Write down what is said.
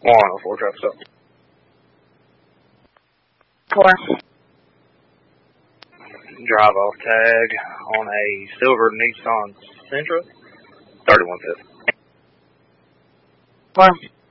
104 truck stop. 4. Drive off tag on a silver Nissan Sentra, 31 5. 4.